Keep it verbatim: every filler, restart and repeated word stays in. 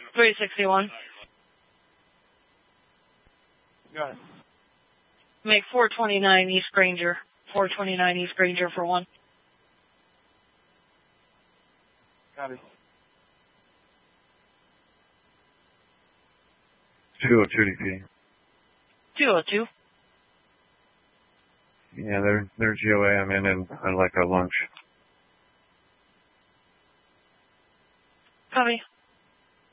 three sixty-one. Got it. Make four twenty-nine East Granger. four twenty-nine East Granger for one. Got it. two oh two D P. two oh two. Yeah, they're, they're G O A. I'm in and I'd like a lunch.